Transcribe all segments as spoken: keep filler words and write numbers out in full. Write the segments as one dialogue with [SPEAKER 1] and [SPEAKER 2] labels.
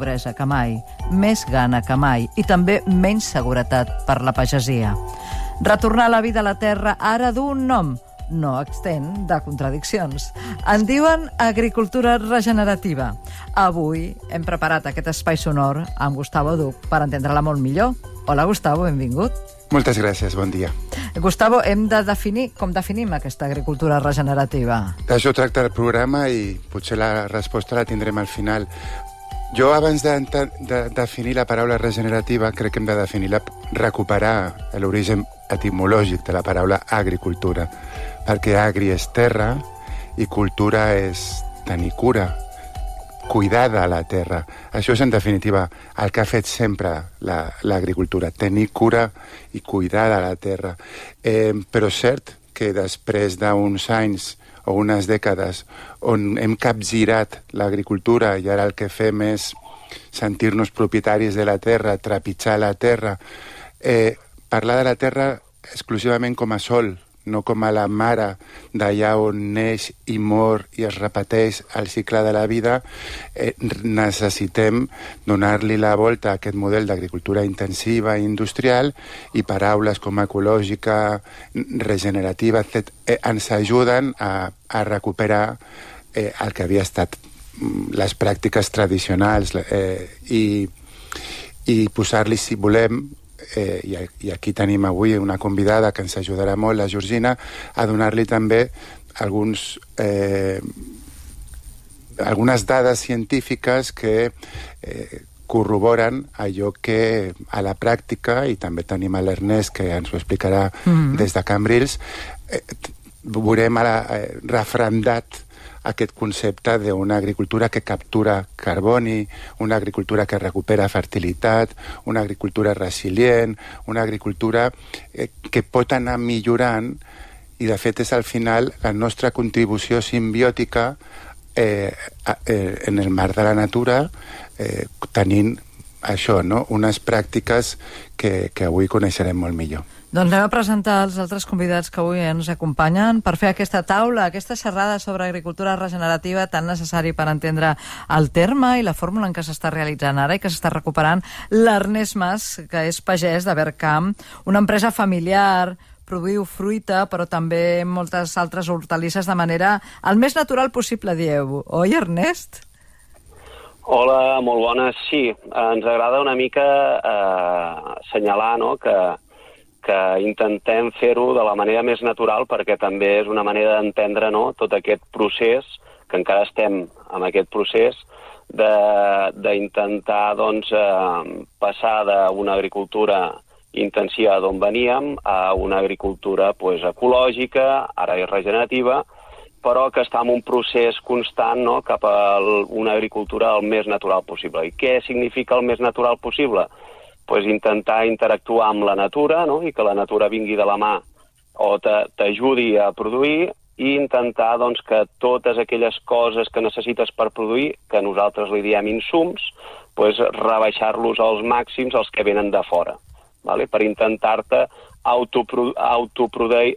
[SPEAKER 1] pobresa que mai, més gana que mai i també menys seguretat per la pagesia. Retornar la vida a la terra ara d'un nom, no extén de contradiccions. En diuen agricultura regenerativa. Avui hem preparat aquest espai sonor amb Gustavo Duch per entendre-la molt millor. Hola, Gustavo, benvingut.
[SPEAKER 2] Moltes gràcies, bon dia.
[SPEAKER 1] Gustavo, hem de definir com definim aquesta agricultura regenerativa.
[SPEAKER 2] D'això tracta el programa i potser la resposta la tindrem al final. Jo, abans de, de definir la paraula regenerativa, crec que hem de definir-la, recuperar l'origen etimològic de la paraula agricultura, perquè agri és terra i cultura és tenir cura, cuidar de la terra. Això és, en definitiva, el que ha fet sempre l'agricultura, la, tenir cura i cuidar de la terra. Eh, però és cert que després d'uns anys o unes dècades on hem capgirat l'agricultura i ara el que fem és sentir-nos propietaris de la terra, trepitjar la terra, eh, parlar de la terra exclusivament com a sol, no com a la mare d'allà on neix i mor i es repeteix el cicle de la vida, eh, necessitem donar-li la volta a aquest model d'agricultura intensiva i industrial, i paraules com ecològica, regenerativa, etcètera, eh, ens ajuden a, a recuperar eh, el que havia estat les pràctiques tradicionals eh, i, i posar-li, si volem, Eh, i, i aquí tenim avui una convidada que ens ajudarà molt, la Georgina, a donar-li també alguns, eh, algunes dades científiques que eh, corroboren allò que a la pràctica, i també tenim a l'Ernest que ens ho explicarà mm-hmm. des de Cambrils, eh, veurem ara, eh, refrendat aquest concepte d'una agricultura que captura carboni, una agricultura que recupera fertilitat, una agricultura resilient, una agricultura eh, que pot anar millorant, i de fet és al final la nostra contribució simbiòtica eh, eh, en el marc de la natura, eh, tenint això, no? Unes pràctiques que, que avui coneixerem molt millor.
[SPEAKER 1] Doncs anem a presentar els altres convidats que avui ens acompanyen per fer aquesta taula, aquesta xerrada sobre agricultura regenerativa tan necessari per entendre el terme i la fórmula en què s'està realitzant ara i que s'està recuperant l'Ernest Mas, que és pagès de Vercamp, una empresa familiar. Produïu fruita, però també moltes altres hortalisses de manera el més natural possible, dieu. Oi, Ernest?
[SPEAKER 3] Hola, molt bones. Sí, ens agrada una mica eh, assenyalar, no?, que que intentem fer-ho de la manera més natural, perquè també és una manera d'entendre, no?, tot aquest procés, que encara estem en aquest procés, d'intentar doncs, eh, passar d'una agricultura intensiva d'on veníem a una agricultura pues, ecològica, ara és regenerativa, però que està en un procés constant, no?, cap a una agricultura el més natural possible. I què significa el més natural possible? Pues intentar interactuar amb la natura, no?, i que la natura vingui de la mà o t'ajudi a produir, i intentar doncs, que totes aquelles coses que necessites per produir, que nosaltres li diem insums, pues, rebaixar-los als màxims els que venen de fora, vale? Per intentar-te autoproduir, autoproduir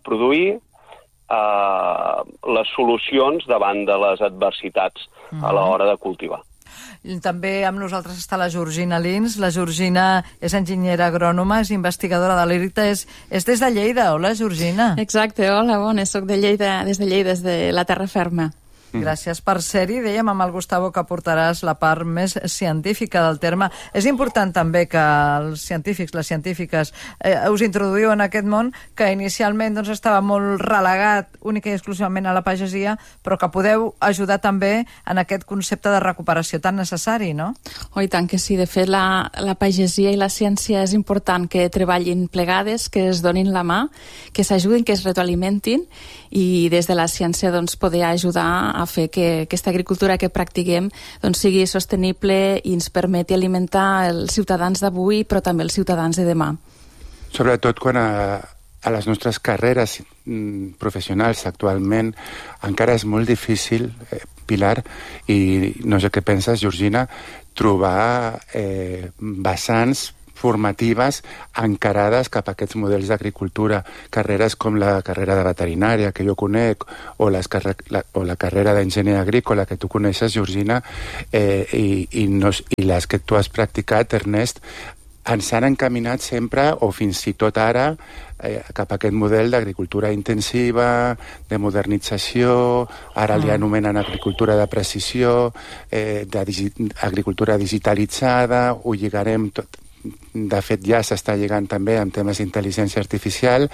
[SPEAKER 3] eh, les solucions davant de les adversitats a l'hora de cultivar.
[SPEAKER 1] També amb nosaltres està la Georgina Lins. La Georgina és enginyera agrònoma, és investigadora de l'I R I T A, és, és des de Lleida. Hola, Georgina.
[SPEAKER 4] Exacte, hola, bones, soc de Lleida, des de Lleida, des de la terra ferma.
[SPEAKER 1] Gràcies per ser-hi. Dèiem amb el Gustavo que portaràs la part més científica del terme. És important també que els científics, les científiques, eh, us introduïu en aquest món que inicialment doncs, estava molt relegat única i exclusivament a la pagesia, però que podeu ajudar també en aquest concepte de recuperació tan necessari, no?
[SPEAKER 4] Oh, i tant que sí. De fet, la, la pagesia i la ciència és important que treballin plegades, que es donin la mà, que s'ajudin, que es retroalimentin, i des de la ciència doncs, poder ajudar a fer que aquesta agricultura que practiquem doncs, sigui sostenible i ens permeti alimentar els ciutadans d'avui, però també els ciutadans de demà.
[SPEAKER 2] Sobretot quan a, a les nostres carreres mm, professionals actualment encara és molt difícil, eh, Pilar, i no sé què penses, Georgina, trobar eh, vessants formatives encarades cap a aquests models d'agricultura. Carreres com la carrera de veterinària, que jo conec, o, les carre la, o la carrera d'enginyer agrícola, que tu coneixes, Georgina, eh, i, i, no, i les que tu has practicat, Ernest, ens han encaminat sempre, o fins i tot ara, eh, cap a aquest model d'agricultura intensiva, de modernització, ara li anomenen agricultura de precisió, eh, d'agricultura digitalitzada, ho lligarem tot. De fet, ja s'està lligant també amb temes d'intel·ligència artificial,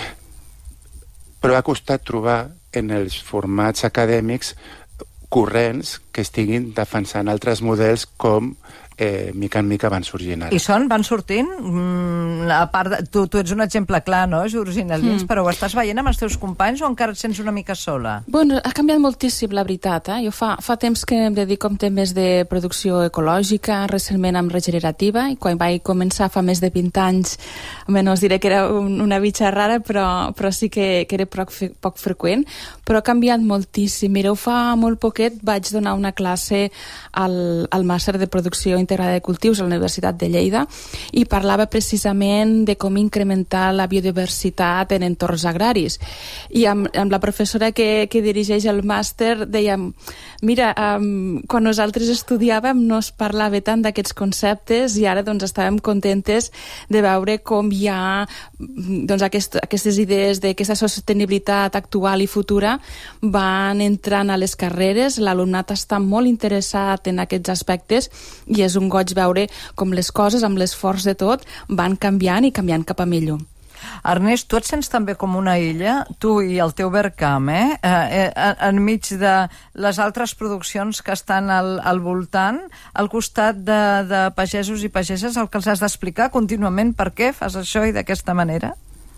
[SPEAKER 2] però ha costat trobar en els formats acadèmics corrents que estiguin defensant altres models com eh, mica en mica van sorgint ara.
[SPEAKER 1] I són? Van sortint? Mm, a part de, tu, tu ets un exemple clar, no, Georgina Lins, mm. però ho estàs veient amb els teus companys o encara et sents una mica sola?
[SPEAKER 4] Bueno, ha canviat moltíssim, la veritat. Eh? Jo fa, fa temps que em dedico a temes de producció ecològica, recentment amb regenerativa, i quan vaig començar fa més de vint anys, almenys diré que era un, una bitxa rara, però, però sí que, que era poc, poc freqüent, però ha canviat moltíssim. Mireu, fa molt poquet vaig donar una classe al, al màster de producció integrada de cultius a la Universitat de Lleida i parlava precisament de com incrementar la biodiversitat en entorns agraris. I amb, amb la professora que, que dirigeix el màster dèiem, mira, um, quan nosaltres estudiàvem no es parlava tant d'aquests conceptes i ara doncs estàvem contentes de veure com hi ha doncs, aquest, aquestes idees d'aquesta sostenibilitat actual i futura van entrant a les carreres, l'alumnat està molt interessat en aquests aspectes i és un goig veure com les coses, amb l'esforç de tot, van canviant i canviant cap a millor.
[SPEAKER 1] Ernest, tu et sents també com una illa, tu i el teu Verkam, eh? eh, eh enmig de les altres produccions que estan al, al voltant, al costat de, de pagesos i pageses, el que els has d'explicar contínuament per què fas això i d'aquesta manera?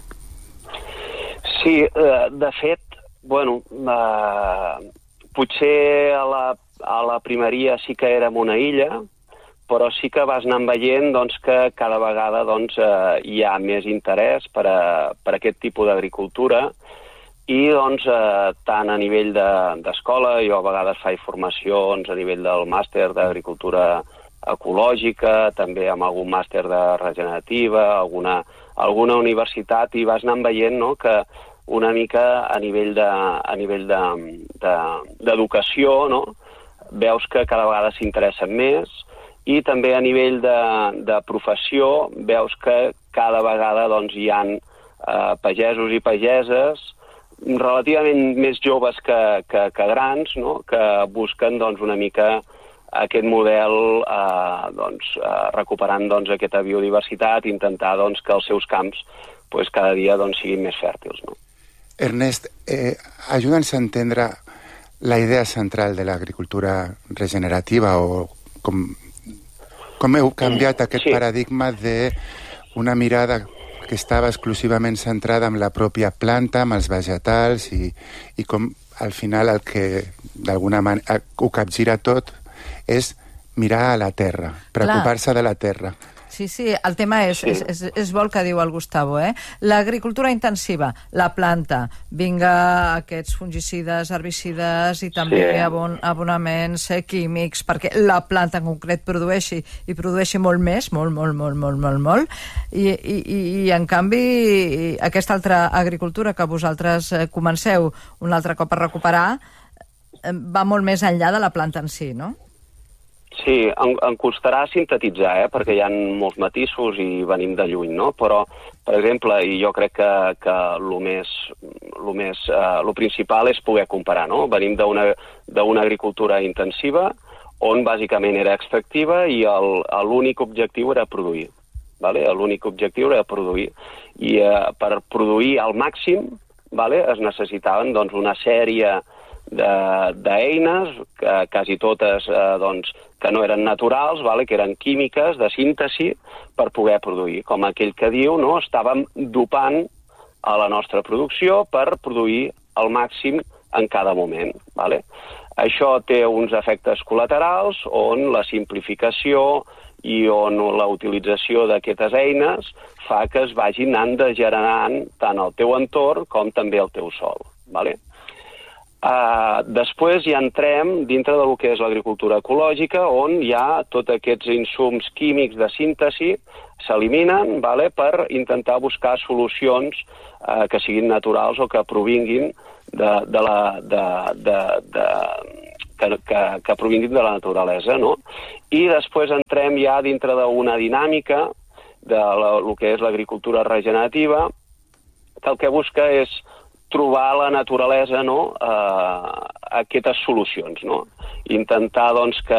[SPEAKER 3] Sí, eh, de fet, bueno, eh, potser a la, a la primeria sí que érem una illa, però sí que vas anar veient doncs, que cada vegada doncs, eh, hi ha més interès per a, per a aquest tipus d'agricultura i doncs, eh, tant a nivell d'escola, de, jo a vegades faig formacions a nivell del màster d'agricultura ecològica, també amb algun màster de regenerativa, alguna, alguna universitat, i vas anar veient no, que una mica a nivell de, a nivell de, de, d'educació, no, veus que cada vegada s'interessen més, i també a nivell de, de professió veus que cada vegada doncs, hi ha eh, pagesos i pageses relativament més joves que, que, que grans, no? Que busquen doncs, una mica aquest model eh, doncs, eh, recuperant doncs, aquesta biodiversitat i intentar doncs, que els seus camps pues, cada dia doncs, siguin més fèrtils. No?
[SPEAKER 2] Ernest, eh, ajuda'ns a entendre la idea central de l'agricultura regenerativa o com... Com heu canviat aquest sí. paradigma d'una mirada que estava exclusivament centrada en la pròpia planta, amb els vegetals, i, i com al final el que d'alguna manera ho capgira tot és mirar a la terra, preocupar-se de la terra.
[SPEAKER 1] Sí, sí, el tema és, sí. és, és, és bo el que diu el Gustavo, eh? L'agricultura intensiva, la planta, vinga aquests fungicides, herbicides i també sí. abon, abonaments eh, químics, perquè la planta en concret produeixi i produeixi molt més, molt, molt, molt, molt, molt, molt, i, i, i en canvi aquesta altra agricultura que vosaltres eh, comenceu un altre cop a recuperar eh, va molt més enllà de la planta en si, no?
[SPEAKER 3] Sí, em, em costarà sintetitzar, eh? Perquè hi ha molts matisos i venim de lluny, no? Però, per exemple, i jo crec que, que lo més, lo més, eh, lo principal és poder comparar, no? Venim d'una d'una agricultura intensiva on bàsicament era extractiva i l'únic objectiu era produir, vale? L'únic objectiu era produir. I eh, per produir al màxim, vale? Es necessitaven doncs, una sèrie d'eines, de, quasi totes eh, doncs, que no eren naturals, vale? Que eren químiques de síntesi per poder produir. Com aquell que diu, no? Estàvem dopant a la nostra producció per produir al màxim en cada moment. Vale? Això té uns efectes col·laterals on la simplificació i on la utilització d'aquestes eines fa que es vagin anant degenerant tant el teu entorn com també el teu sòl. Vale? Uh, després ja entrem dintre del que és l'agricultura ecològica, on hi ha tots aquests insums químics de síntesi s'eliminen, vale, per intentar buscar solucions uh, que siguin naturals o que provinguin de, de la... De, de, de, que, que, que provinguin de la naturalesa, no? I després entrem ja dintre d'una dinàmica de la, el que és l'agricultura regenerativa, que el que busca és trobar a la naturalesa, no?, eh, aquestes solucions, no? Intentar, doncs, que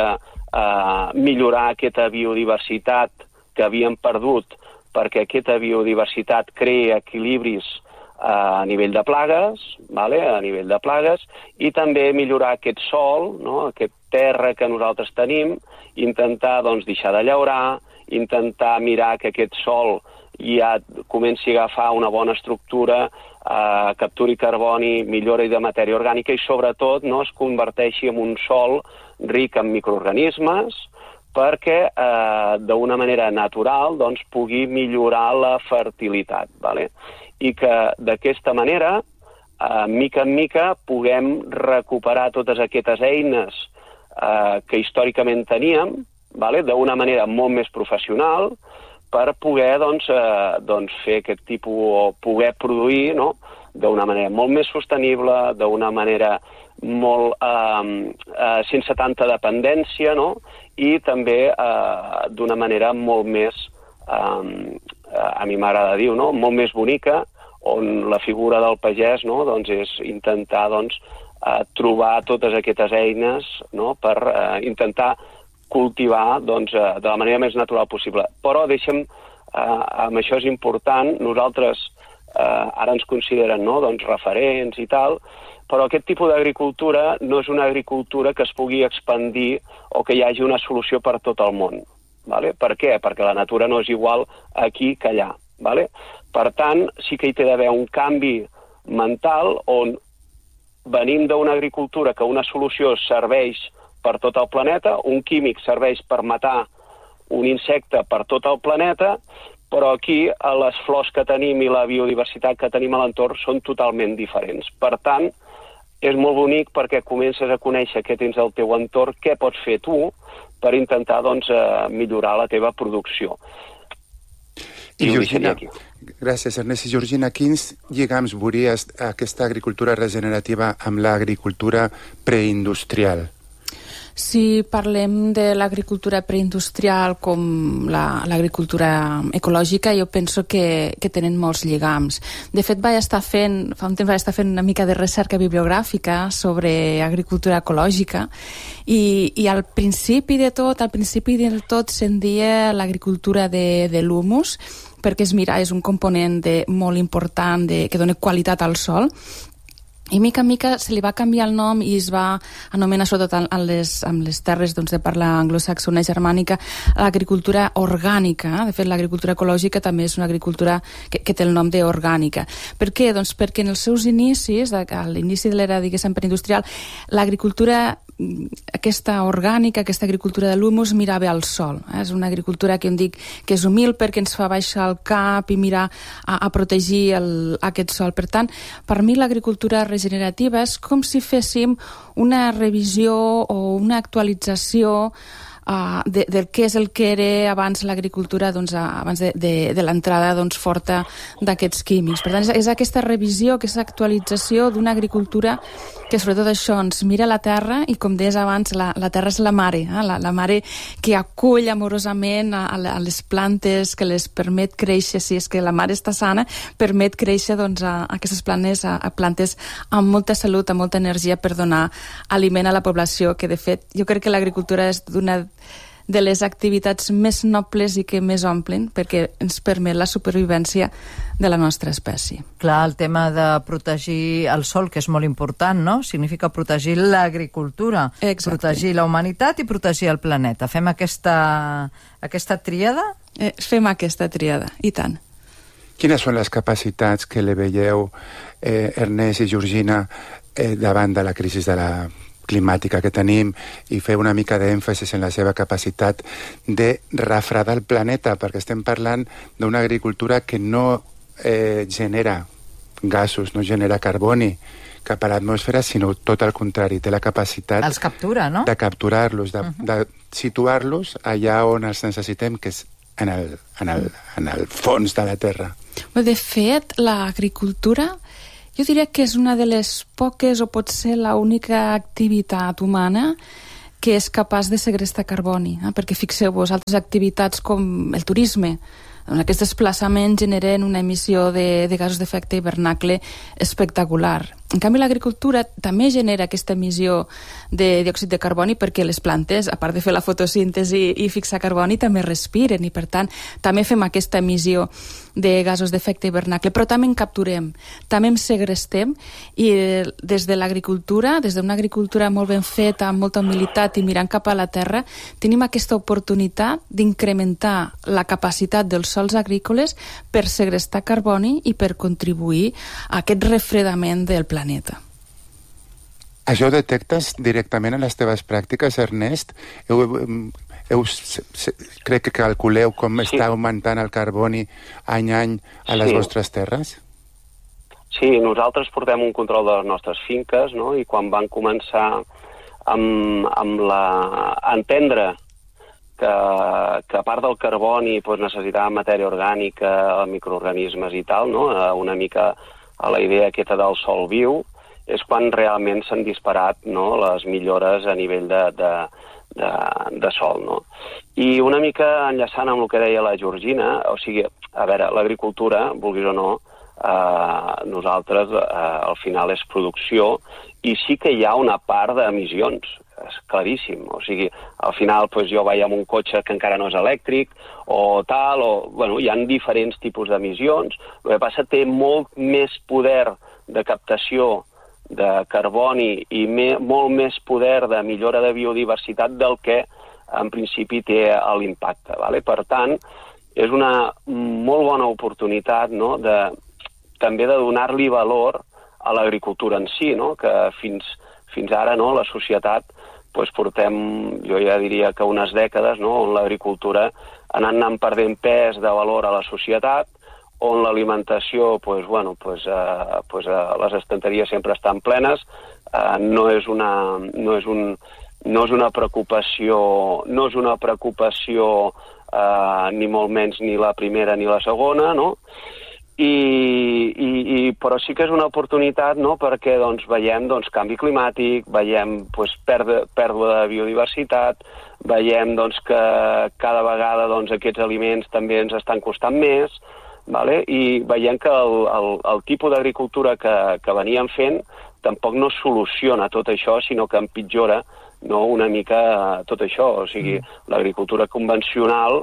[SPEAKER 3] eh, millorar aquesta biodiversitat que havíem perdut, perquè aquesta biodiversitat crea equilibris eh, a nivell de plagues, vale? a nivell de plagues, i també millorar aquest sòl, no?, aquest terra que nosaltres tenim, intentar, doncs, deixar de llaurar, intentar mirar que aquest sòl ja comenci a agafar una bona estructura, eh, capturi carboni, millora de matèria orgànica i, sobretot, no es converteixi en un sòl ric en microorganismes perquè, eh, d'una manera natural, doncs, pugui millorar la fertilitat, vale? I que, d'aquesta manera, eh, mica en mica, puguem recuperar totes aquestes eines eh, que històricament teníem, vale? D'una manera molt més professional, per poder, doncs, eh, doncs fer aquest tipus, o poder produir, no?, d'una manera molt més sostenible, d'una manera molt, eh, eh, sense tanta dependència, no?, i també eh, d'una manera molt més, eh, a mi m'agrada dir, no?, molt més bonica, on la figura del pagès, no?, doncs és intentar, doncs, eh, trobar totes aquestes eines, no?, per eh, intentar cultivar, doncs, de la manera més natural possible. Però deixem, eh, amb això és important, nosaltres eh, ara ens consideren, no?, doncs, referents i tal, però aquest tipus d'agricultura no és una agricultura que es pugui expandir o que hi hagi una solució per tot el món. Vale? Per què? Perquè la natura no és igual aquí que allà. Vale? Per tant, sí que hi té d'haver un canvi mental on venim d'una agricultura que una solució serveix per tot el planeta, un químic serveix per matar un insecte per tot el planeta, però aquí les flors que tenim i la biodiversitat que tenim a l'entorn són totalment diferents. Per tant, és molt bonic perquè comences a conèixer què tens al teu entorn, què pots fer tu per intentar, doncs, millorar la teva producció.
[SPEAKER 2] I, I Georgina, gràcies, Ernest. I Georgina, quins lligams veuries aquesta agricultura regenerativa amb l'agricultura preindustrial?
[SPEAKER 4] Si parlem de l'agricultura preindustrial com l'agricultura la, ecològica, jo penso que, que tenen molts lligams. De fet, vaig estar fent, fa un temps vaig estar fent una mica de recerca bibliogràfica sobre agricultura ecològica i, i al principi de tot, al principi de tot se'n dia l'agricultura de, de l'humus, perquè es mira, és un component de, molt important de, que dona qualitat al sòl. I mica en mica se li va canviar el nom i es va anomenar, sobretot en les, en les terres, doncs, de parla anglosaxona i germànica, l'agricultura orgànica. De fet, l'agricultura ecològica també és una agricultura que, que té el nom d'orgànica. Per què? Doncs perquè en els seus inicis, a l'inici de l'era, diguéssim, preindustrial, l'agricultura aquesta orgànica, aquesta agricultura de l'humus mirava al sol. Eh? És una agricultura que em dic que és humil perquè ens fa baixar el cap i mirar a, a protegir el, aquest sol. Per tant, per mi l'agricultura regenerativa és com si féssim una revisió o una actualització Uh, de, del que és el que era abans l'agricultura, doncs, abans de, de, de l'entrada, doncs, forta d'aquests químics. Per tant, és, és aquesta revisió, aquesta actualització d'una agricultura que sobretot això ens mira la terra i, com deies abans, la, la terra és la mare, eh? la, la mare que acull amorosament a, a les plantes, que les permet créixer, si és que la mare està sana, permet créixer, doncs, a, a aquestes plantes, a, a plantes amb molta salut, amb molta energia per donar aliment a la població, que de fet jo crec que l'agricultura és d'una de les activitats més nobles i que més omplen, perquè ens permet la supervivència de la nostra espècie.
[SPEAKER 1] Clar, el tema de protegir el sol, que és molt important, no? Significa protegir l'agricultura,
[SPEAKER 4] Exacte.
[SPEAKER 1] Protegir la humanitat i protegir el planeta. Fem aquesta, aquesta tríada?
[SPEAKER 4] Eh, fem aquesta tríada, i tant.
[SPEAKER 2] Quines són les capacitats que le veieu, eh, Ernest i Georgina, eh, davant de la crisi de la climàtica que tenim, i fer una mica d'èmfasis en la seva capacitat de refredar el planeta, perquè estem parlant d'una agricultura que no eh, genera gasos, no genera carboni, cap a l'atmosfera, sinó tot el contrari, té la capacitat...
[SPEAKER 1] Els captura, no?
[SPEAKER 2] De capturar-los, de,
[SPEAKER 1] Uh-huh.
[SPEAKER 2] de situar-los allà on els necessitem, que és en el, en el, en el fons de la terra.
[SPEAKER 4] De fet, l'agricultura jo diria que és una de les poques, o pot ser l'única activitat humana que és capaç de segrestar carboni, eh? Perquè fixeu-vos, altres activitats com el turisme, aquests desplaçaments generen una emissió de, de gasos d'efecte hivernacle espectacular. En canvi, l'agricultura també genera aquesta emissió de diòxid de carboni perquè les plantes, a part de fer la fotosíntesi i fixar carboni, també respiren i, per tant, també fem aquesta emissió de gasos d'efecte hivernacle, però també en capturem, també en segrestem i des de l'agricultura, des d'una agricultura molt ben feta, amb molta humilitat i mirant cap a la terra, tenim aquesta oportunitat d'incrementar la capacitat dels sols agrícoles per segrestar carboni i per contribuir a aquest refredament del planeta.
[SPEAKER 2] Això ho detectes directament en les teves pràctiques, Ernest? Heu, heu, crec que calculeu com sí. està augmentant el carboni any a any a les sí. vostres terres?
[SPEAKER 3] Sí, nosaltres portem un control de les nostres finques, no? I quan van començar amb, amb la... a entendre que, que a part del carboni doncs, necessitàvem matèria orgànica, microorganismes i tal, no? Una mica a la idea aquesta del sol viu, és quan realment s'han disparat, no? Les millores a nivell de, de, de, de sol. No? I una mica enllaçant amb el que deia la Georgina, o sigui, a veure, l'agricultura, vulguis o no, eh, nosaltres eh, al final és producció i sí que hi ha una part d'emissions, és claríssim. O sigui, al final doncs, jo vaig amb un cotxe que encara no és elèctric o tal, o bueno, hi ha diferents tipus d'emissions. El que passa té molt més poder de captació de carboni i me, molt més poder de millora de biodiversitat del que en principi té l'impacte. Vale? Per tant, és una molt bona oportunitat, no? de, també de donar-li valor a l'agricultura en si, no? Que fins, fins ara no? La societat doncs, portem, jo ja diria que unes dècades, no? On l'agricultura ha anat perdent pes de valor a la societat, on l'alimentació, pues, bueno, pues, eh, pues, eh, les estanteries sempre estan plenes, eh, no és una, no és un, no és una preocupació, no és una preocupació eh, ni molt menys ni la primera ni la segona, no? I, i, i, però sí que és una oportunitat, no? Perquè doncs, veiem doncs, canvi climàtic, veiem doncs, pèrdua, pèrdua de biodiversitat, veiem doncs, que cada vegada doncs, aquests aliments també ens estan costant més, vale? I veiem que el, el, el tipus d'agricultura que, que veníem fent tampoc no soluciona tot això, sinó que empitjora, no, una mica tot això. O sigui, mm. l'agricultura convencional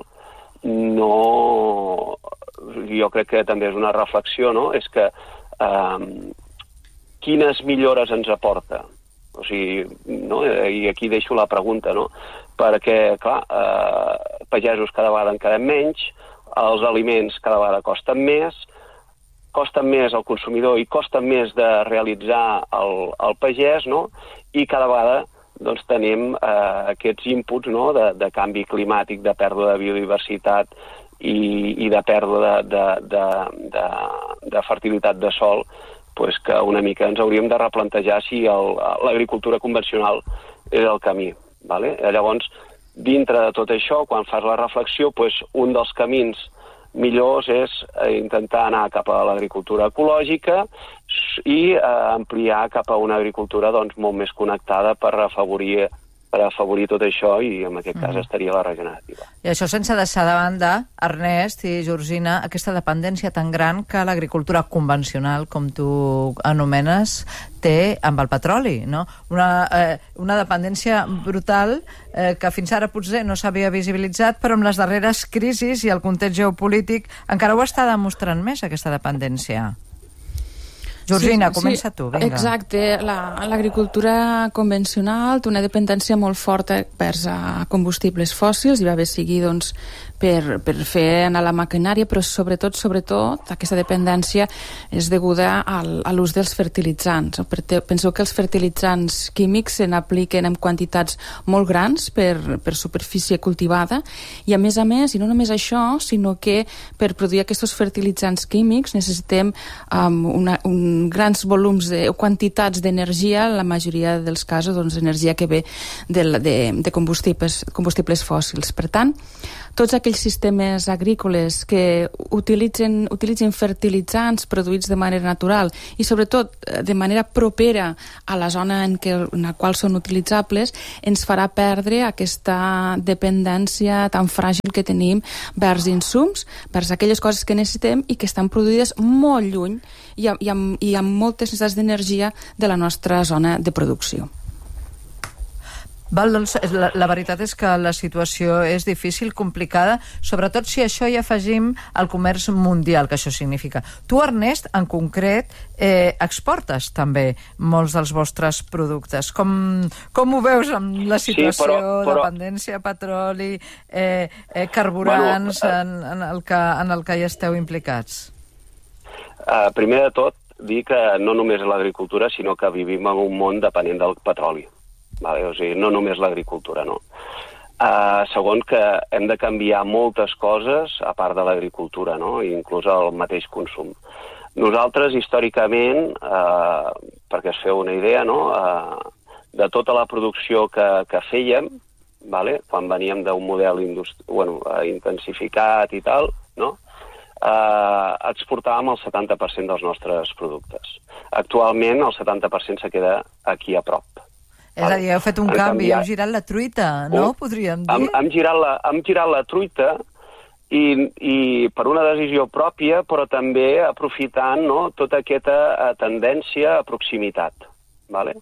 [SPEAKER 3] no... jo crec que també és una reflexió, no? És que eh, quines millores ens aporta? O sigui, no? I aquí deixo la pregunta, no? Perquè, clar, eh, pagesos cada vegada en quedem menys, els aliments cada vegada costen més, costen més al consumidor i costen més de realitzar el, el pagès, no? I cada vegada doncs, tenim eh, aquests inputs, no? de, de canvi climàtic, de pèrdua de biodiversitat i, i de pèrdua de, de, de, de, de fertilitat de sòl, pues que una mica ens hauríem de replantejar si l'agricultura convencional és el camí. Vale? Llavors, dintre de tot això, quan fas la reflexió, pues, un dels camins millors és intentar anar cap a l'agricultura ecològica i eh, ampliar cap a una agricultura doncs, molt més connectada per afavorir, per afavorir tot això i en aquest cas estaria la regenerativa.
[SPEAKER 1] I això sense deixar de banda, Ernest i Georgina, aquesta dependència tan gran que l'agricultura convencional, com tu anomenes, té amb el petroli, no? Una, eh, una dependència brutal eh, que fins ara potser no s'havia visibilitzat, però amb les darreres crisis i el context geopolític encara ho està demostrant més, aquesta dependència. Georgina, sí, comença sí, tu, vinga.
[SPEAKER 4] Exacte, l'agricultura la, convencional té una dependència molt forta vers a combustibles fòssils, i va bé sigui doncs, per, per fer anar la maquinària, però sobretot, sobretot, aquesta dependència és deguda al, a l'ús dels fertilitzants. Penseu que els fertilitzants químics se n'apliquen en quantitats molt grans per, per superfície cultivada, i a més a més, i no només això, sinó que per produir aquests fertilitzants químics necessitem um, una, un grans volums de, o quantitats d'energia, la majoria dels casos doncs, energia que ve de, de, de combustibles, combustibles fòssils. Per tant, tots aquells sistemes agrícoles que utilitzen, utilitzen fertilitzants produïts de manera natural i sobretot de manera propera a la zona en, què, en la qual són utilitzables, ens farà perdre aquesta dependència tan fràgil que tenim vers insums, vers aquelles coses que necessitem i que estan produïdes molt lluny i amb, i amb, i amb moltes necessitats d'energia de la nostra zona de producció.
[SPEAKER 1] Val, doncs, la, la veritat és que la situació és difícil, complicada, sobretot si això hi afegim el comerç mundial, que això significa. Tu, Ernest, en concret, eh, exportes també molts dels vostres productes. Com, com ho veus amb la situació, sí, però, però... dependència, petroli, eh, eh, carburants, bueno, en, en, el que, en el que hi esteu implicats?
[SPEAKER 3] Uh, primer de tot, dir que no només l'agricultura, sinó que vivim en un món dependent del petroli. Vale? O sigui, no només l'agricultura, no. Uh, segon, que hem de canviar moltes coses a part de l'agricultura, no? Inclús el mateix consum. Nosaltres, històricament, uh, perquè es feu una idea, no? Uh, de tota la producció que, que fèiem, vale? Quan veníem d'un model industri... bueno, intensificat i tal, no? Uh, exportàvem el setanta per cent dels nostres productes. Actualment, el setanta per cent se queda aquí a prop.
[SPEAKER 1] És a dir, heu fet un hem canvi, canviat. Heu girat la truita, no? Un, Podríem dir?
[SPEAKER 3] Hem, hem, girat la, hem girat la truita i, i per una decisió pròpia, però també aprofitant, no, tota aquesta uh, tendència a proximitat. Vale?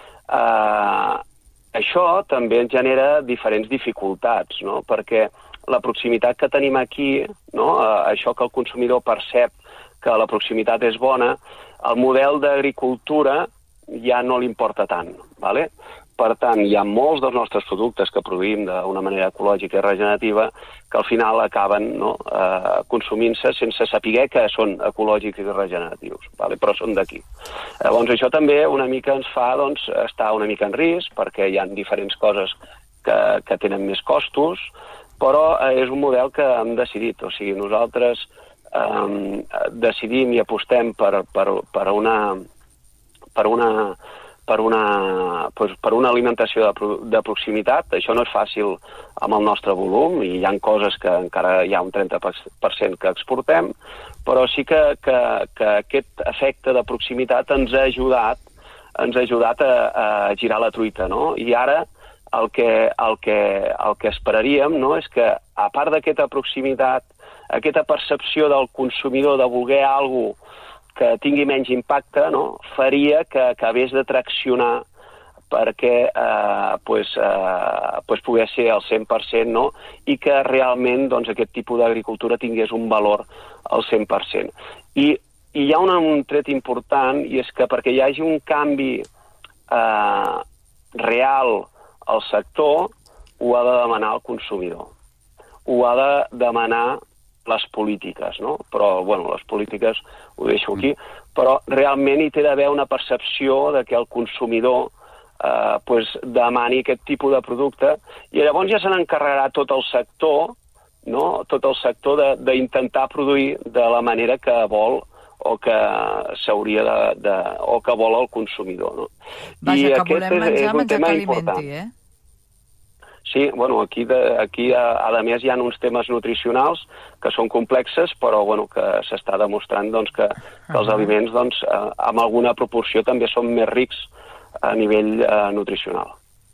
[SPEAKER 3] Uh, això també ens genera diferents dificultats, no? Perquè la proximitat que tenim aquí, no, uh, això que el consumidor percep que la proximitat és bona, el model d'agricultura ja no li importa tant. Vale? Per tant, hi ha molts dels nostres productes que produïm d'una manera ecològica i regenerativa que al final acaben, no, eh, consumint-se sense saber que són ecològics i regeneratius, vale? Però són d'aquí. Llavors això també una mica ens fa, doncs, estar una mica en risc perquè hi ha diferents coses que, que tenen més costos, però eh, és un model que hem decidit. O sigui, nosaltres eh, decidim i apostem per, per, per una... per una, per una, doncs per una alimentació de, de proximitat. Això no és fàcil amb el nostre volum i hi ha coses que encara hi ha un trenta per cent que exportem, però sí que, que, que aquest efecte de proximitat ens ha ajudat, ens ha ajudat a, a girar la truita, no? I ara el que, el que, el que esperaríem, no, és que, a part d'aquesta proximitat, aquesta percepció del consumidor de voler alguna cosa que tingui menys impacte, no, faria que acabés de traccionar perquè eh, pues, eh, pues pogués ser al cent per cent, no, i que realment doncs, aquest tipus d'agricultura tingués un valor al cent per cent. I, i hi ha un, un tret important, i és que perquè hi hagi un canvi eh, real al sector, ho ha de demanar el consumidor. Ho ha de demanar les polítiques, no? Però, bueno, les polítiques ho deixo aquí, però realment hi té d'haver una percepció de que el consumidor eh, pues, demani aquest tipus de producte i llavors ja se n'encarregarà tot el sector, no? Tot el sector d'intentar produir de la manera que vol o que s'hauria de, de... o que vol el consumidor, no?
[SPEAKER 1] Vaja, I que volem menjar, és, és menjar que alimenti, eh?
[SPEAKER 3] Sí, bueno, aquí, de, aquí a, a més hi ha uns temes nutricionals que són complexes, però bueno, que s'està demostrant doncs, que, que els aliments doncs, eh, amb alguna proporció també són més rics a nivell eh, nutricional.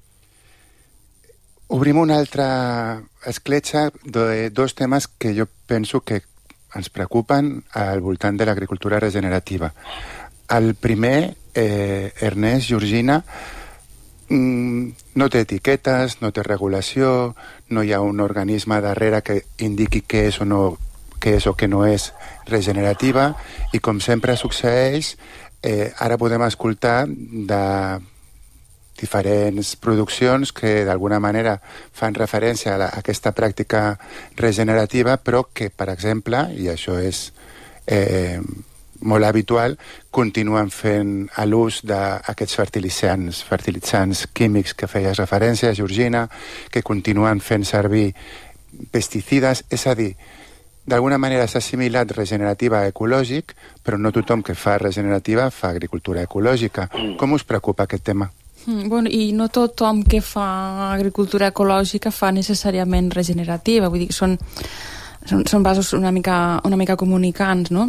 [SPEAKER 2] Obrim una altra escletxa de dos temes que jo penso que ens preocupen al voltant de l'agricultura regenerativa. El primer, eh, Ernest, Georgina, no té etiquetes, no té regulació, no hi ha un organisme darrere que indiqui què és o no, què és o què no és regenerativa, i com sempre succeeix, eh, ara podem escoltar de diferents produccions que d'alguna manera fan referència a, la, a aquesta pràctica regenerativa, però que, per exemple, i això és eh, molt habitual, continuen fent l'ús d'aquests fertilitzants, fertilitzants químics que feies referència, Georgina, que continuen fent servir pesticides. És a dir, d'alguna manera s'ha assimilat regenerativa a ecològic, però no tothom que fa regenerativa fa agricultura ecològica. Com us preocupa aquest tema?
[SPEAKER 4] Mm, bueno, i no tothom que fa agricultura ecològica fa necessàriament regenerativa, vull dir que són, són, són vasos una mica, una mica comunicants, no?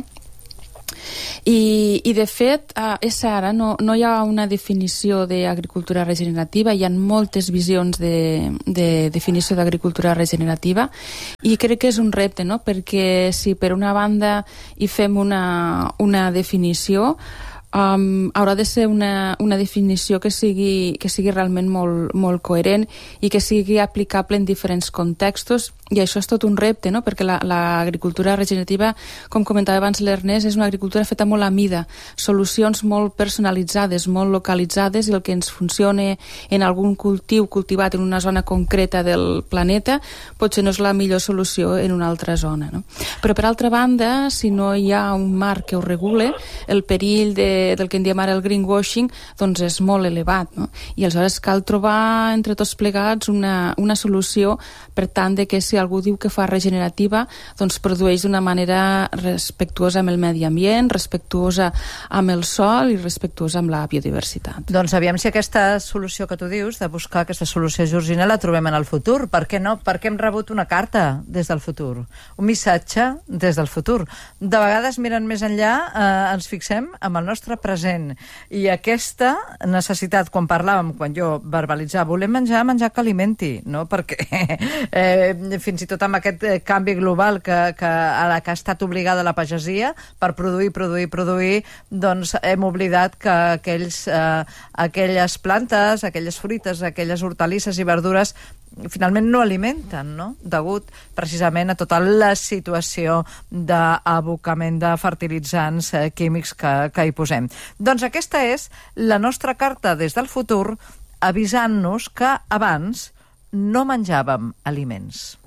[SPEAKER 4] I, i de fet, eh, és ara, no, no hi ha una definició d'agricultura regenerativa, hi ha moltes visions de, de definició d'agricultura regenerativa i crec que és un repte, no? Perquè si per una banda hi fem una, una definició, Um, haurà de ser una, una definició que sigui, que sigui realment molt, molt coherent i que sigui aplicable en diferents contextos, i això és tot un repte, no? Perquè l'agricultura la, regenerativa, com comentava abans l'Ernest, és una agricultura feta molt a mida, solucions molt personalitzades, molt localitzades, i el que ens funcione en algun cultiu cultivat en una zona concreta del planeta potser no és la millor solució en una altra zona, no? Però per altra banda, si no hi ha un marc que ho regule, el perill de del que en diem ara el greenwashing, doncs és molt elevat, no? I aleshores cal trobar entre tots plegats una, una solució per tant de que si algú diu que fa regenerativa, doncs produeix d'una manera respectuosa amb el medi ambient, respectuosa amb el sol i respectuosa amb la biodiversitat.
[SPEAKER 1] Doncs aviam si aquesta solució que tu dius, de buscar aquesta solució, Georgina, la trobem en el futur. Per què no? Perquè hem rebut una carta des del futur, un missatge des del futur. De vegades, mirant més enllà, eh, ens fixem amb el nostre present, i aquesta necessitat, quan parlàvem, quan jo verbalitzava, volem menjar, menjar que alimenti, no? Perquè eh, fins i tot amb aquest canvi global que, que, a la que ha estat obligada la pagesia per produir, produir, produir, doncs hem oblidat que aquells, eh, aquelles plantes, aquelles fruites, aquelles hortalisses i verdures finalment no alimenten, no? Degut precisament a tota la situació d'abocament de fertilitzants eh, químics que, que hi posem. Doncs aquesta és la nostra carta des del futur, avisant-nos que abans no menjàvem aliments.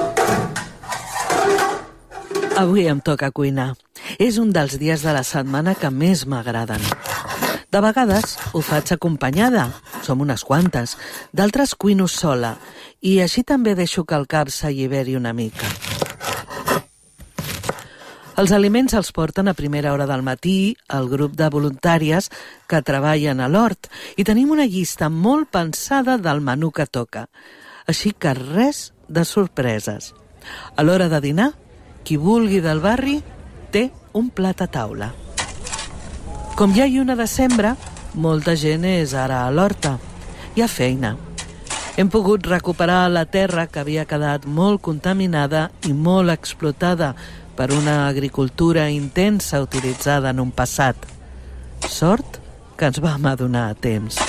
[SPEAKER 5] Avui em toca cuinar. És un dels dies de la setmana que més m'agraden. De vegades ho faig acompanyada, som unes quantes, d'altres cuino sola, i així també deixo que el cap s'alliberi una mica. Els aliments els porten a primera hora del matí el grup de voluntàries que treballen a l'hort, i tenim una llista molt pensada del menú que toca, així que res de sorpreses. A l'hora de dinar, qui vulgui del barri té un plat a taula. Com hi ha lluna de sembra, molta gent és ara a l'horta. Hi ha feina. Hem pogut recuperar la terra que havia quedat molt contaminada i molt explotada per una agricultura intensa utilitzada en un passat. Sort que ens vam adonar a temps.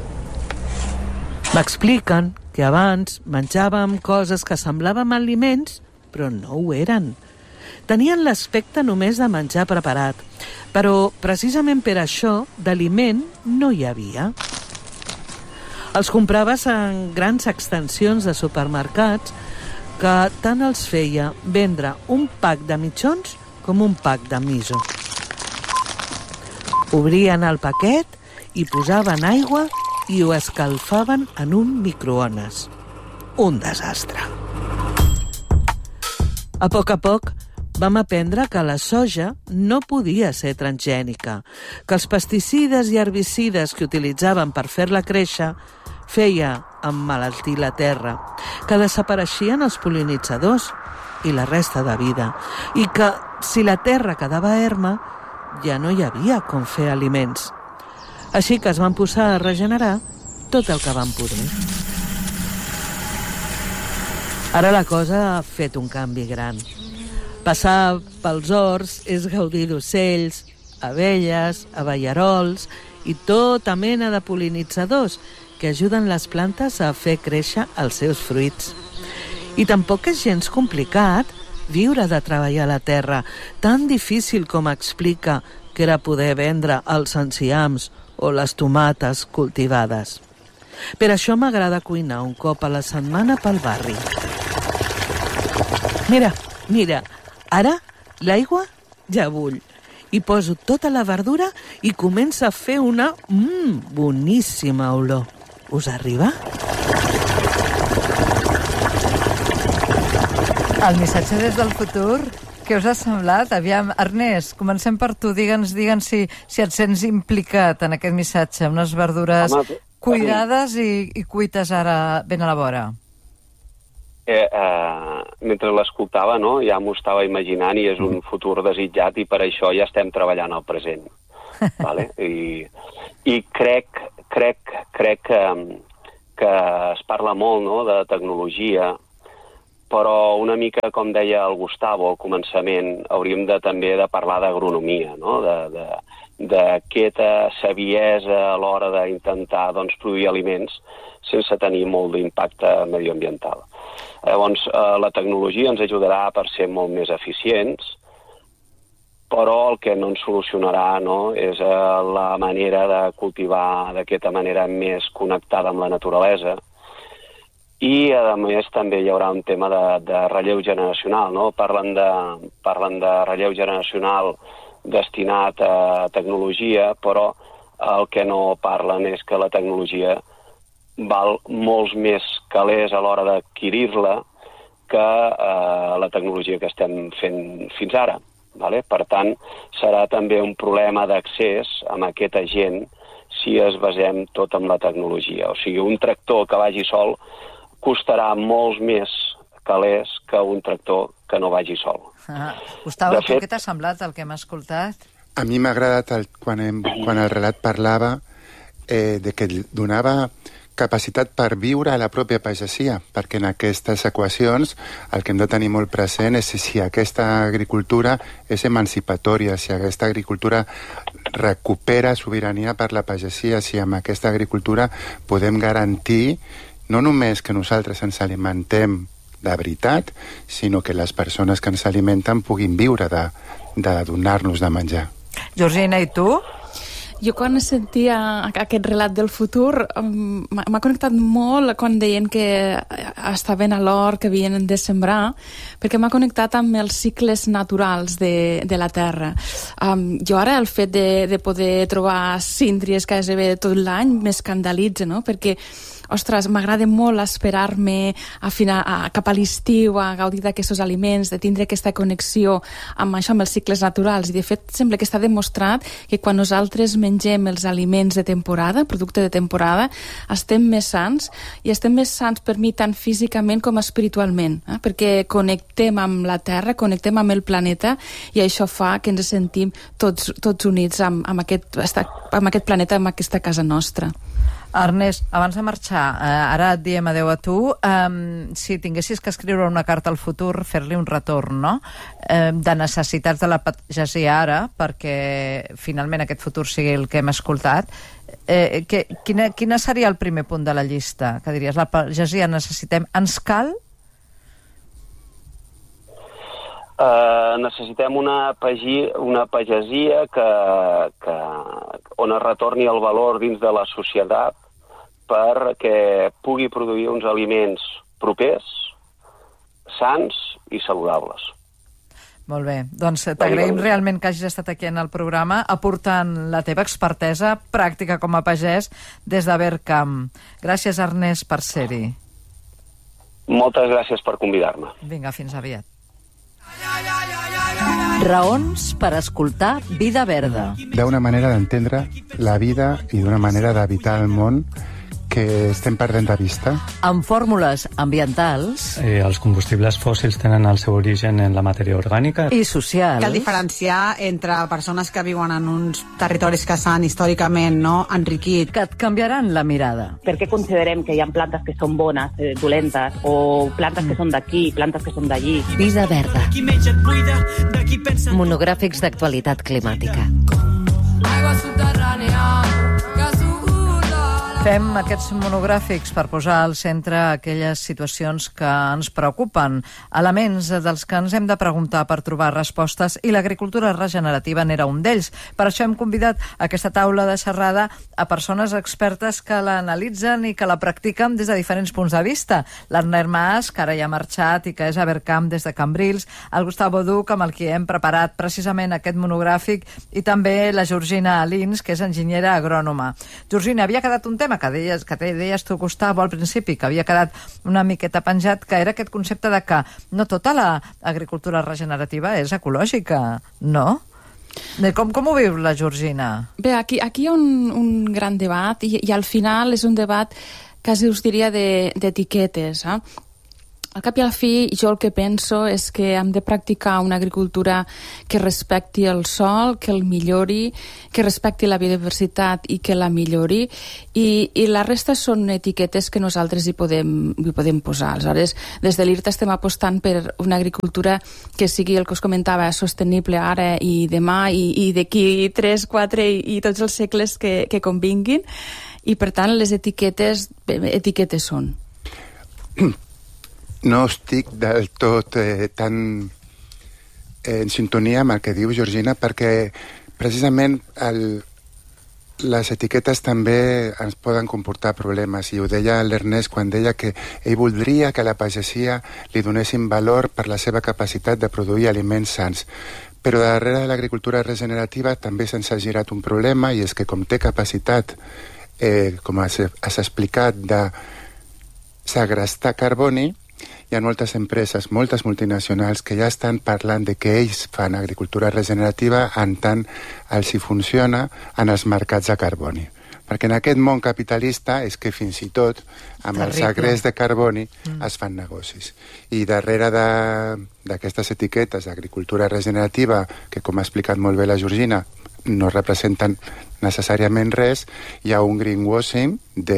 [SPEAKER 5] M'expliquen que abans menjàvem coses que semblaven aliments, però no ho eren. Tenien l'aspecte només de menjar preparat, però precisament per això d'aliment no hi havia. Els compraves en grans extensions de supermercats que tant els feia vendre un pack de mitjons com un pack de miso. Obrien el paquet i posaven aigua i ho escalfaven en un microones. Un desastre. A poc a poc vam aprendre que la soja no podia ser transgènica, que els pesticides i herbicides que utilitzaven per fer-la créixer feia emmalaltir la terra, que desapareixien els pol·linitzadors i la resta de vida, i que si la terra quedava erma ja no hi havia com fer aliments. Així que es van posar a regenerar tot el que van poder. Ara la cosa ha fet un canvi gran. Passar pels horts és gaudir d'ocells, abelles, abellarols i tota mena de pol·linitzadors que ajuden les plantes a fer créixer els seus fruits. I tampoc és gens complicat viure de treballar la terra, tan difícil com explica que era poder vendre els enciams o les tomates cultivades. Per això m'agrada cuinar un cop a la setmana pel barri. Mira, mira, ara l'aigua ja bull i poso tota la verdura i comença a fer una mmm, boníssima olor. Us arriba?
[SPEAKER 1] El missatge des del futur, què us ha semblat? Aviam, Ernest, comencem per tu. Digue'ns digue'ns si, si et sents implicat en aquest missatge, unes verdures Home, cuidades i, i cuites ara ben a la vora.
[SPEAKER 3] Eh, eh, mentre l'escoltava, no, ja m'ho estava imaginant i és un futur desitjat i per això ja estem treballant al present. Vale? I, i crec, crec, crec que, que es parla molt, no, de tecnologia, però una mica, com deia el Gustavo al començament, hauríem de, també de parlar d'agronomia, no? de, de, d'aquesta saviesa a l'hora d'intentar doncs, produir aliments sense tenir molt d'impacte medioambiental. Llavors, eh, la tecnologia ens ajudarà per ser molt més eficients, però el que no ens solucionarà, no, és eh, la manera de cultivar d'aquesta manera més connectada amb la naturalesa. I, a més, també hi haurà un tema de, de relleu generacional, no? Parlen de, parlen de relleu generacional destinat a tecnologia, però el que no parlen és que la tecnologia val molts més calés a l'hora d'adquirir-la que eh, la tecnologia que estem fent fins ara. Vale? Per tant, serà també un problema d'accés amb aquesta gent si es basem tot en la tecnologia. O sigui, un tractor que vagi sol costarà molts més calés que un tractor que no vagi sol.
[SPEAKER 1] Ah, Gustavo, fet, què t'ha semblat el que hem escoltat?
[SPEAKER 2] A mi m'ha agradat el, quan, hem, quan el relat parlava eh, de que donava capacitat per viure a la pròpia pagesia, perquè en aquestes equacions el que hem de tenir molt present és si aquesta agricultura és emancipatòria, si aquesta agricultura recupera sobirania per la pagesia, si amb aquesta agricultura podem garantir no només que nosaltres ens alimentem de veritat, sinó que les persones que ens alimenten puguin viure de, de donar-nos de menjar.
[SPEAKER 1] Georgina, i tu?
[SPEAKER 4] Jo quan sentia aquest relat del futur m'ha connectat molt quan deien que estaven a l'hort, que havien de sembrar, perquè m'ha connectat amb els cicles naturals de, de la terra. Um, jo ara el fet de, de poder trobar síndries gairebé tot l'any m'escandalitza, no? Perquè ostres, m'agrada molt esperar-me a final, a, cap a l'estiu, a gaudir d'aquests aliments, de tindre aquesta connexió amb això, amb els cicles naturals. I de fet sembla que està demostrat que quan nosaltres mengem els aliments de temporada, producte de temporada, estem més sants, i estem més sants per mi tant físicament com espiritualment, eh? Perquè connectem amb la Terra, connectem amb el planeta, i això fa que ens sentim tots, tots units amb, amb, aquest, amb aquest planeta, amb aquesta casa nostra.
[SPEAKER 1] Ernest, abans de marxar, eh, ara et diem adeu a tu, eh, si tinguessis que escriure una carta al futur, fer-li un retorn, no?, eh, de necessitats de la pagesia ara, perquè finalment aquest futur sigui el que hem escoltat, eh, que, quina, quina seria el primer punt de la llista? Que diries, la pagesia necessitem, ens cal?
[SPEAKER 3] Uh, necessitem una, pagi, una pagesia que, que, on es retorni el valor dins de la societat perquè pugui produir uns aliments propers, sants i saludables.
[SPEAKER 1] Molt bé, doncs t'agraïm realment que hagis estat aquí en el programa aportant la teva expertesa pràctica com a pagès des de Vercamp. Gràcies, Ernest, per ser-hi.
[SPEAKER 3] Moltes gràcies per convidar-me.
[SPEAKER 1] Vinga, fins aviat.
[SPEAKER 6] Raons per escoltar Vida Verda.
[SPEAKER 2] D'una manera d'entendre la vida i d'una manera d'habitar el món que estem perdent de vista.
[SPEAKER 6] Amb fórmules ambientals
[SPEAKER 7] eh, els combustibles fòssils tenen el seu origen en la matèria orgànica
[SPEAKER 6] i socials.
[SPEAKER 8] Cal diferenciar entre persones que viuen en uns territoris que s'han històricament, no, enriquit.
[SPEAKER 6] Que et canviaran la mirada.
[SPEAKER 9] Per què considerem que hi ha plantes que són bones, eh, dolentes, o plantes que són d'aquí, plantes que són d'allí?
[SPEAKER 6] Vida Verda. Monogràfics d'actualitat climàtica.
[SPEAKER 1] Fem aquests monogràfics per posar al centre aquelles situacions que ens preocupen, elements dels que ens hem de preguntar per trobar respostes, i l'agricultura regenerativa n'era un d'ells. Per això hem convidat a aquesta taula de xerrada a persones expertes que l'analitzen i que la practiquen des de diferents punts de vista. L'Ernest Mas, que ara ja ha marxat i que és a Vercamp des de Cambrils, el Gustavo Duc, amb el qui hem preparat precisament aquest monogràfic, i també la Georgina Alins, que és enginyera agrònoma. Georgina, havia quedat un tema tema que deies, que deies tu, Gustavo, al principi, que havia quedat una miqueta penjat, que era aquest concepte de que no tota l'agricultura regenerativa és ecològica, no? Com, com ho viu la Georgina?
[SPEAKER 4] Bé, aquí, aquí hi ha un, un gran debat i, i al final és un debat quasi us diria d'etiquetes, de, eh? Al cap i a la fi, jo el que penso és que hem de practicar una agricultura que respecti el sol, que el millori, que respecti la biodiversitat i que la millori, i, i la resta són etiquetes que nosaltres hi podem, hi podem posar. Aleshores, des de l'I R T estem apostant per una agricultura que sigui el que us comentava, sostenible ara i demà, i, i d'aquí tres, quatre i, i tots els segles que, que convinguin, i per tant les etiquetes, etiquetes són.
[SPEAKER 2] No estic del tot eh, tan eh, en sintonia amb el que diu Georgina, perquè precisament el, les etiquetes també ens poden comportar problemes, i ho deia l'Ernest quan deia que ell voldria que a la pagesia li donessin valor per la seva capacitat de produir aliments sants. Però darrere de l'agricultura regenerativa també se'ns ha girat un problema, i és que com té capacitat, eh, com has, has explicat, de segrestar carboni, hi ha moltes empreses, moltes multinacionals que ja estan parlant de que ells fan agricultura regenerativa en tant els hi funciona en els mercats de carboni. Perquè en aquest món capitalista és que fins i tot amb Terrible. el segrest de carboni mm. es fan negocis. I darrere d'aquestes etiquetes d'agricultura regenerativa, que com ha explicat molt bé la Georgina, no representen necessàriament res, hi ha un greenwashing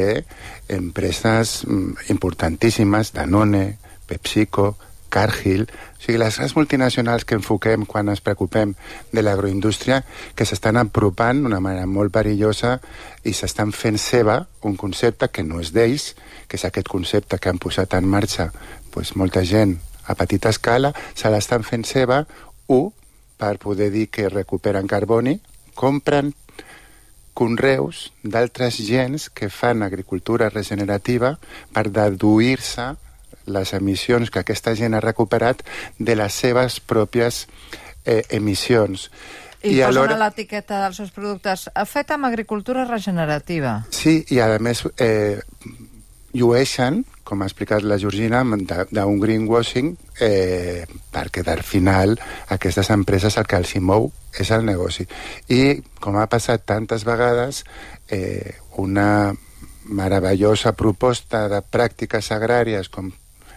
[SPEAKER 2] d'empreses importantíssimes, Danone, PepsiCo, Cargill, o sigui, les grans multinacionals que enfoquem quan ens preocupem de l'agroindústria, que s'estan apropant d'una manera molt perillosa i s'estan fent seva un concepte que no és d'ells, que és aquest concepte que han posat en marxa pues, molta gent a petita escala, se l'estan fent seva, u, per poder dir que recuperen carboni, compren conreus d'altres gens que fan agricultura regenerativa per deduir-se les emissions que aquesta gent ha recuperat de les seves pròpies eh, emissions.
[SPEAKER 1] I, I posen alhora... a l'etiqueta dels seus productes fet amb agricultura regenerativa.
[SPEAKER 2] Sí, i a més eh, llueixen, com ha explicat la Georgina, d'un greenwashing, eh, perquè al final aquestes empreses el que els hi mou és el negoci. I, com ha passat tantes vegades, eh, una meravellosa proposta de pràctiques agràries com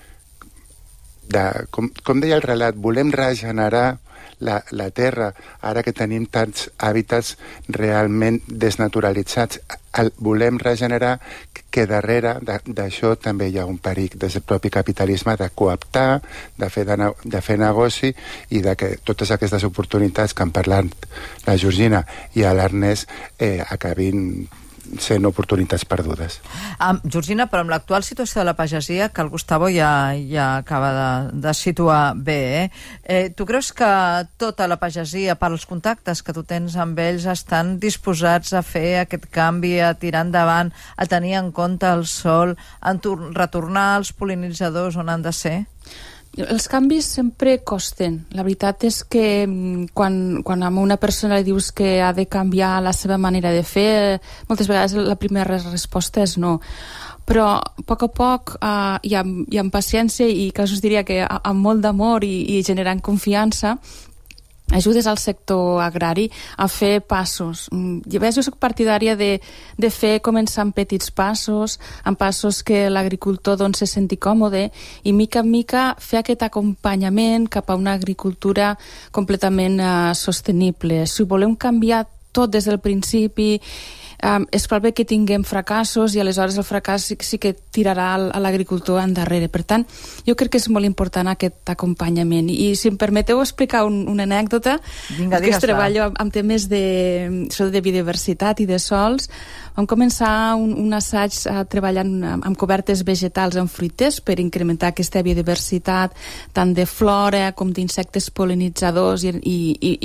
[SPEAKER 2] De, com, com deia el relat, volem regenerar la, la terra, ara que tenim tants hàbitats realment desnaturalitzats. El, volem regenerar que darrere d'això també hi ha un perill des del propi capitalisme de cooptar, de fer, de, de fer negoci, i de que totes aquestes oportunitats que han parlat la Georgina i l'Ernest eh, acabin sent oportunitats perdudes.
[SPEAKER 1] Um, Georgina, però amb l'actual situació de la pagesia, que el Gustavo ja, ja acaba de, de situar bé, eh? Eh, tu creus que tota la pagesia, per als contactes que tu tens amb ells, estan disposats a fer aquest canvi, a tirar endavant, a tenir en compte el sol, a retornar els pol·linitzadors on han de ser?
[SPEAKER 4] Els canvis sempre costen. La veritat és que quan, quan a una persona li dius que ha de canviar la seva manera de fer, moltes vegades la primera resposta és no. Però a poc a poc, uh, i, amb, i amb paciència, i quasi us diria que amb molt d'amor i, i generant confiança, ajudes al sector agrari a fer passos. Jo soc partidària de, de fer començar amb petits passos, amb passos que l'agricultor doncs, se senti còmode, i mica en mica fer aquest acompanyament cap a una agricultura completament uh, sostenible. Si volem canviar tot des del principi, Um, és probable que tinguem fracassos, i aleshores el fracàs sí, sí que tirarà a l'agricultor endarrere. Per tant, jo crec que és molt important aquest acompanyament. I si em permeteu explicar un, una anècdota,
[SPEAKER 1] Vinga,
[SPEAKER 4] que treballo amb, amb temes de, de biodiversitat i de sols. Vam començar un, un assaig uh, treballant amb, amb cobertes vegetals en fruiters per incrementar aquesta biodiversitat tant de flora com d'insectes pol·linitzadors i, i, i,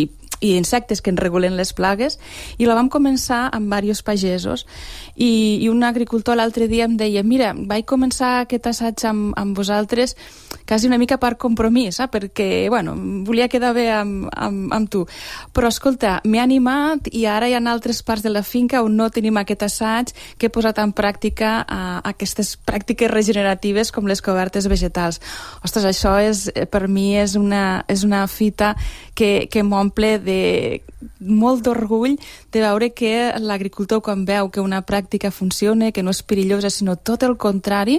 [SPEAKER 4] i insectes que ens regulen les plagues, i la vam començar amb diversos pagesos, i, i un agricultor l'altre dia em deia, mira, vaig començar aquest assaig amb, amb vosaltres quasi una mica per compromís, eh? perquè, bueno, volia quedar bé amb, amb, amb tu. Però, escolta, m'he animat i ara hi ha altres parts de la finca on no tenim aquest assaig, que he posat en pràctica uh, aquestes pràctiques regeneratives com les cobertes vegetals. Ostres, això és, per mi és una, és una fita que, que m'omple de molt d'orgull de veure que l'agricultor, quan veu que una pràctica funciona, que no és perillosa, sinó tot el contrari,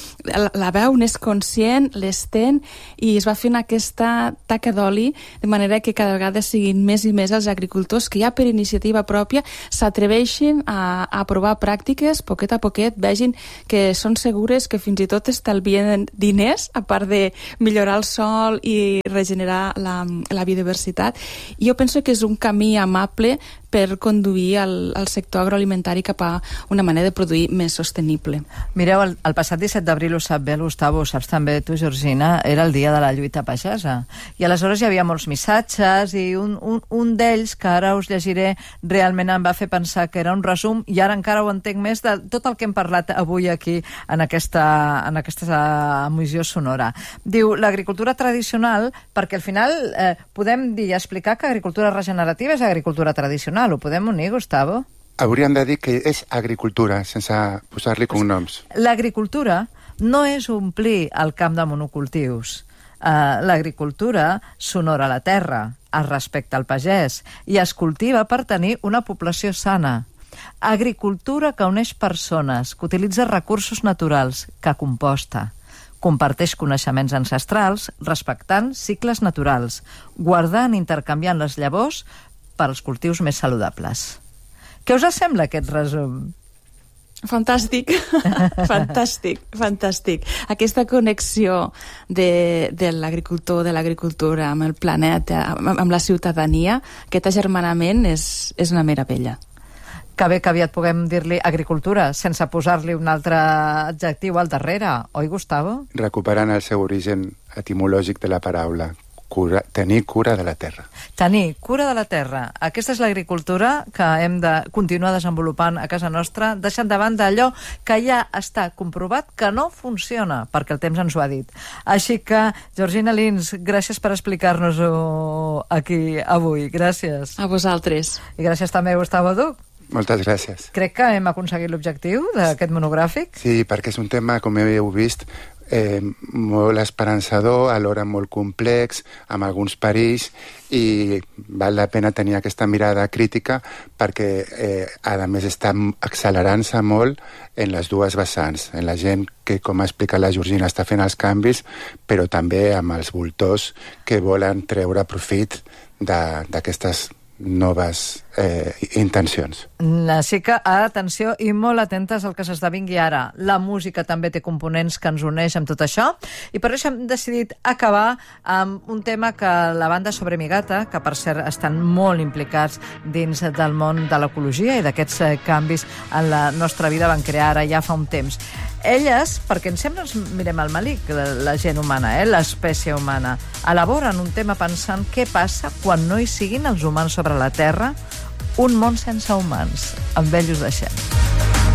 [SPEAKER 4] la veu, n'és conscient, l'estén, i es va fent aquesta taca d'oli, de manera que cada vegada siguin més i més els agricultors que ja per iniciativa pròpia s'atreveixin a, a provar pràctiques, poquet a poquet, vegin que són segures, que fins i tot estalvien diners, a part de millorar el sòl i regenerar la, la biodiversitat. I jo penso que és un camí amable per conduir el, el sector agroalimentari cap a una manera de produir més sostenible.
[SPEAKER 1] Mireu, el, el passat disset d'abril, ho sap bé el Gustavo, ho saps també tu, Georgina, era el dia de la lluita pagesa. I aleshores hi havia molts missatges, i un, un, un d'ells, que ara us llegiré, realment em va fer pensar que era un resum, i ara encara ho entenc més, de tot el que hem parlat avui aquí en aquesta, en aquesta emissió sonora. Diu, l'agricultura tradicional, perquè al final eh, podem dir i explicar que agricultura regenerativa és agricultura tradicional. Ho podem unir, Gustavo?
[SPEAKER 2] Hauríem de dir que és agricultura, sense posar-li cognoms.
[SPEAKER 1] L'agricultura no és omplir el camp de monocultius. Uh, l'agricultura s'honora la terra, es respecta el pagès i es cultiva per tenir una població sana. Agricultura que uneix persones, que utilitza recursos naturals, que composta. Comparteix coneixements ancestrals, respectant cicles naturals, guardant i intercanviant les llavors per als cultius més saludables. Què us sembla aquest resum?
[SPEAKER 4] Fantàstic, fantàstic, fantàstic. Aquesta connexió de, de l'agricultor, de l'agricultura amb el planeta, amb, amb la ciutadania, aquest agermanament és, és una meravella.
[SPEAKER 1] Que bé que aviat puguem dir-li agricultura sense posar-li un altre adjectiu al darrere, oi, Gustavo?
[SPEAKER 2] Recuperant el seu origen etimològic de la paraula. Cura, tenir cura de la terra.
[SPEAKER 1] Tenir cura de la terra. Aquesta és l'agricultura que hem de continuar desenvolupant a casa nostra, deixant de banda allò que ja està comprovat que no funciona, perquè el temps ens ho ha dit. Així que, Georgina Lins, gràcies per explicar-nos-ho aquí avui. Gràcies.
[SPEAKER 4] A vosaltres.
[SPEAKER 1] I gràcies també, Gustavo Duc.
[SPEAKER 2] Moltes gràcies.
[SPEAKER 1] Crec que hem aconseguit l'objectiu d'aquest monogràfic.
[SPEAKER 2] Sí, perquè és un tema, com heu vist, Eh, molt esperançador, alhora molt complex, amb alguns perills, i val la pena tenir aquesta mirada crítica perquè, eh, a més, està accelerant-se molt en les dues vessants, en la gent que, com ha explicat la Georgina, està fent els canvis, però també amb els voltors que volen treure profit d'aquestes noves eh, intencions.
[SPEAKER 1] Així que, atenció i molt atentes al que s'esdevingui ara. La música també té components que ens uneix amb tot això, i per això hem decidit acabar amb un tema que la banda Sobre mi gata, que per cert estan molt implicats dins del món de l'ecologia i d'aquests eh, canvis en la nostra vida, van crear ara ja fa un temps. Elles, perquè sempre ens mirem al malic, la, la gent humana, eh, l'espècie humana, elaboren un tema pensant què passa quan no hi siguin els humans sobre la Terra, un món sense humans. Amb ells us deixem.